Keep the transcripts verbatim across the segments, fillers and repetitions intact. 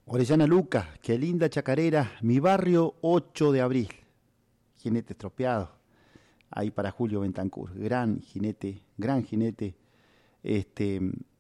Orellana Lucas, qué linda chacarera, mi barrio ocho de abril. Jinete estropeado, ahí para Julio Bentancur, gran jinete, gran jinete. Este,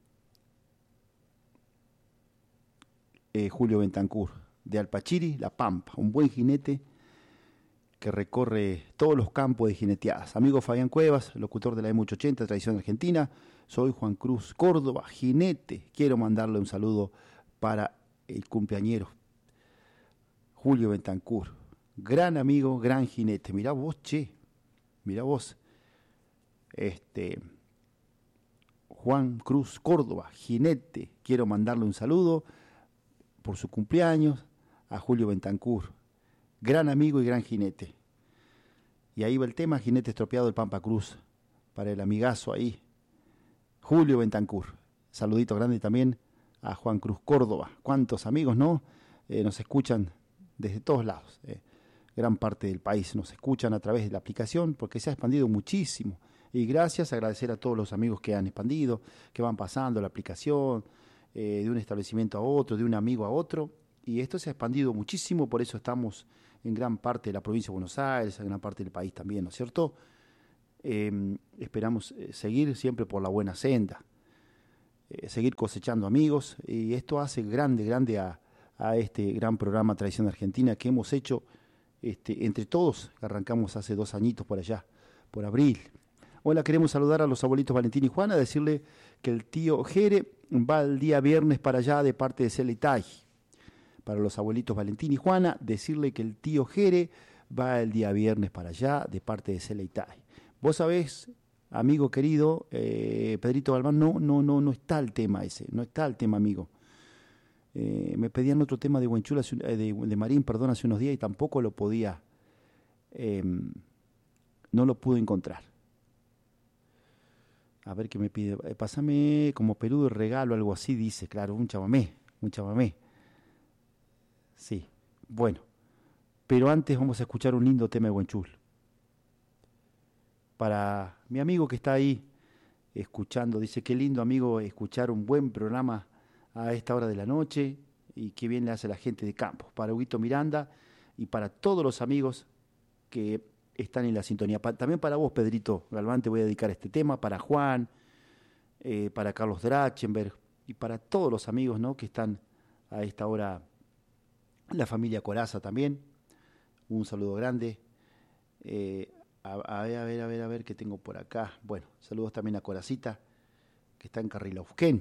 eh, Julio Bentancur, de Alpachiri, La Pampa, un buen jinete que recorre todos los campos de jineteadas. Amigo Fabián Cuevas, locutor de la M ochocientos ochenta, Tradición Argentina, soy Juan Cruz Córdoba, jinete. Quiero mandarle un saludo para el cumpleañero Julio Bentancur, gran amigo, gran jinete. Mirá vos, che, mirá vos. Este, Juan Cruz Córdoba, jinete. Quiero mandarle un saludo por su cumpleaños a Julio Bentancur, gran amigo y gran jinete. Y ahí va el tema, jinete estropeado del Pampa Cruz, para el amigazo ahí, Julio Bentancur. Saludito grande también a Juan Cruz Córdoba. Cuántos amigos, ¿no? Eh, nos escuchan desde todos lados. Eh. Gran parte del país nos escuchan a través de la aplicación porque se ha expandido muchísimo. Y gracias, agradecer a todos los amigos que han expandido, que van pasando la aplicación, eh, de un establecimiento a otro, de un amigo a otro. Y esto se ha expandido muchísimo, por eso estamos en gran parte de la provincia de Buenos Aires, en gran parte del país también, ¿no es cierto? Eh, esperamos seguir siempre por la buena senda. Eh, seguir cosechando amigos, y esto hace grande, grande a, a este gran programa Tradición Argentina que hemos hecho este, entre todos, que arrancamos hace dos añitos por allá, por abril. Hola, queremos saludar a los abuelitos Valentín y Juana, decirle que el tío Jere va el día viernes para allá de parte de Celetay. Para los abuelitos Valentín y Juana, decirle que el tío Jere va el día viernes para allá de parte de Celetay. Vos sabés, amigo querido, eh, Pedrito Galván, no, no, no, no está el tema ese, no está el tema, amigo. Eh, me pedían otro tema de Huenchul, de, de Marín, perdón, hace unos días y tampoco lo podía, eh, no lo pude encontrar. A ver qué me pide, eh, pásame como peludo regalo, algo así, dice, claro, un chamamé, un chamamé. Sí, bueno, pero antes vamos a escuchar un lindo tema de Huenchul. Para mi amigo que está ahí escuchando, dice, qué lindo amigo escuchar un buen programa a esta hora de la noche y qué bien le hace a la gente de campo. Para Huguito Miranda y para todos los amigos que están en la sintonía. Pa- también para vos, Pedrito Galván, te voy a dedicar este tema, para Juan, eh, para Carlos Drachenberg y para todos los amigos, ¿no?, que están a esta hora, la familia Coraza también. Un saludo grande. Eh, A, a ver, a ver, a ver, a ver qué tengo por acá. Bueno, saludos también a Coracita, que está en Carrilauquén.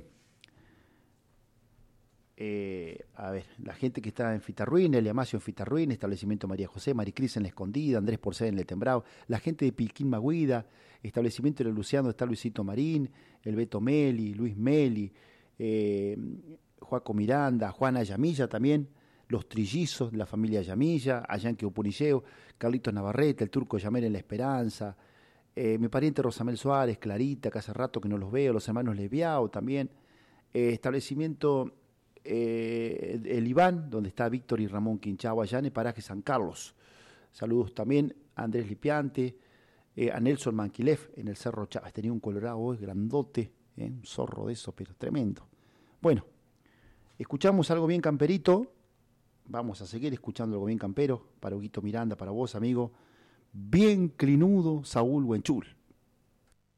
Eh, a ver, la gente que está en Fitarruín, Eliamacio en Fitarruín, Establecimiento María José, Maricris en La Escondida, Andrés Porcel en El Tembrado, la gente de Pilquín Maguida, Establecimiento de Luciano, está Luisito Marín, el Beto Meli, Luis Meli, eh, Joaco Miranda, Juana Yamilla también, los trillizos de la familia Yamilla, Ayanque Upunilleo, Carlitos Navarrete, el Turco Yamel en La Esperanza, eh, mi pariente Rosamel Suárez, Clarita, que hace rato que no los veo, los hermanos Leviao también, eh, establecimiento eh, El Iván, donde está Víctor y Ramón Quinchao, allá en el paraje San Carlos. Saludos también a Andrés Lipiante, eh, a Nelson Manquilef en el Cerro Chávez, tenía un colorado hoy grandote, eh, un zorro de eso, pero tremendo. Bueno, escuchamos algo bien camperito. Vamos a seguir escuchando algo bien campero, para Huguito Miranda, para vos, amigo. Bien clinudo, Saúl Huenchul.